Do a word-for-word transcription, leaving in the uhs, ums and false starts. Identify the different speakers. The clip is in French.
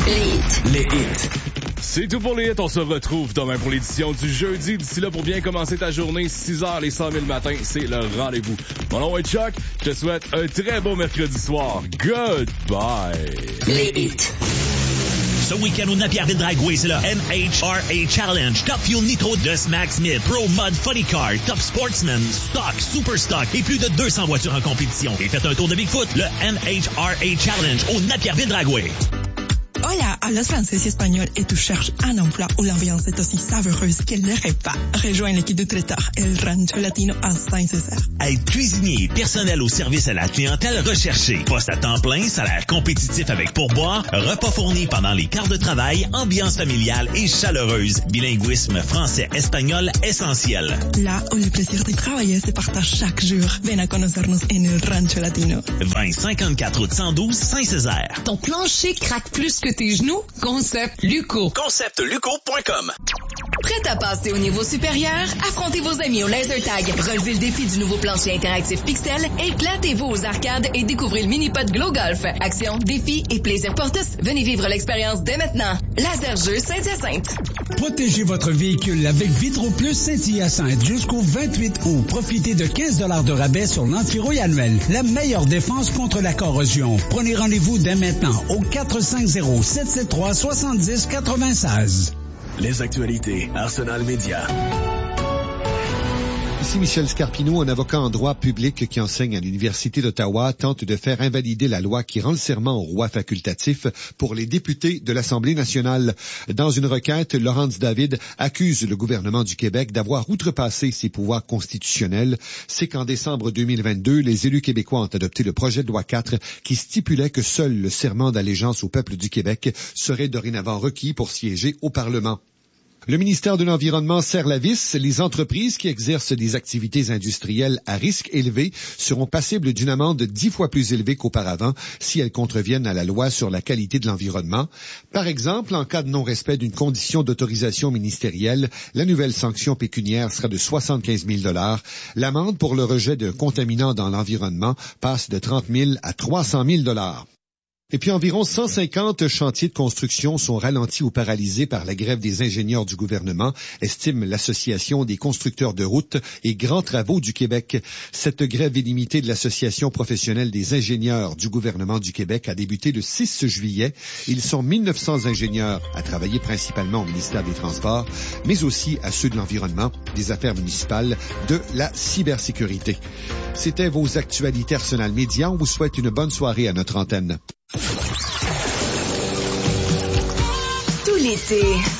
Speaker 1: Les hits.
Speaker 2: Les hits.
Speaker 3: C'est tout pour les hits. On se retrouve demain pour l'édition du jeudi. D'ici là, pour bien commencer ta journée, six heures les cent mille matin, c'est le rendez-vous. Mon nom est Chuck. Je te souhaite un très beau mercredi soir. Goodbye.
Speaker 1: Les hits.
Speaker 4: Ce week-end au Napierville Dragway, c'est le M H R A Challenge. Top Fuel Nitro de Smack Smith, Pro Mud Funny Car, Top Sportsman, Stock, Super Stock et plus de deux cents voitures en compétition. Et faites un tour de Bigfoot, le M H R A Challenge au Napierville Dragway.
Speaker 5: Hola, hablas francés y español et tu cherches un emploi où l'ambiance est aussi savoureuse qu'elle ne rêve pas. Rejoins l'équipe de traiteurs El Rancho Latino à Saint-Césaire.
Speaker 4: Être cuisinier, personnel au service à la clientèle recherché. Poste à temps plein, salaire compétitif avec pourboire, repas fournis pendant les quarts de travail, ambiance familiale et chaleureuse. Bilinguisme français-espagnol essentiel.
Speaker 5: Là où le plaisir de travailler se partage chaque jour. Ven a conocernos en El Rancho Latino.
Speaker 4: vingt cinquante-quatre route cent douze, Saint-Césaire.
Speaker 6: Ton plancher craque plus que tes genoux? Concept Luco.
Speaker 2: Concept luco point com.
Speaker 6: Prêt à passer au niveau supérieur? Affrontez vos amis au laser tag. Relevez le défi du nouveau plancher interactif Pixel. Éclatez-vous aux arcades et découvrez le mini-pod Glow Golf. Action, défi et plaisir pour tous. Venez vivre l'expérience dès maintenant. Laser Jeux Saint-Hyacinthe.
Speaker 7: Protégez votre véhicule avec Vitro Plus Saint-Hyacinthe jusqu'au vingt-huit août. Profitez de quinze dollars de rabais sur l'antirouille annuel. La meilleure défense contre la corrosion. Prenez rendez-vous dès maintenant au quatre cinq zéro, sept sept trois, six zéro huit six.
Speaker 2: Les actualités Arsenal Média.
Speaker 8: Ici Michel Scarpino, un avocat en droit public qui enseigne à l'Université d'Ottawa, tente de faire invalider la loi qui rend le serment au roi facultatif pour les députés de l'Assemblée nationale. Dans une requête, Laurence David accuse le gouvernement du Québec d'avoir outrepassé ses pouvoirs constitutionnels. C'est qu'en décembre deux mille vingt-deux, les élus québécois ont adopté le projet de loi quatre qui stipulait que seul le serment d'allégeance au peuple du Québec serait dorénavant requis pour siéger au Parlement. Le ministère de l'Environnement serre la vis. Les entreprises qui exercent des activités industrielles à risque élevé seront passibles d'une amende dix fois plus élevée qu'auparavant si elles contreviennent à la loi sur la qualité de l'environnement. Par exemple, en cas de non-respect d'une condition d'autorisation ministérielle, la nouvelle sanction pécuniaire sera de soixante-quinze mille dollars. L'amende pour le rejet de contaminants dans l'environnement passe de trente mille à trois cent mille dollars. Et puis environ cent cinquante chantiers de construction sont ralentis ou paralysés par la grève des ingénieurs du gouvernement, estime l'Association des constructeurs de routes et grands travaux du Québec. Cette grève illimitée de l'Association professionnelle des ingénieurs du gouvernement du Québec a débuté le six juillet. Ils sont mille neuf cents ingénieurs à travailler principalement au ministère des Transports, mais aussi à ceux de l'environnement, des affaires municipales, de la cybersécurité. C'était vos actualités Arsenal Média. On vous souhaite une bonne soirée à notre antenne.
Speaker 1: Tout l'été,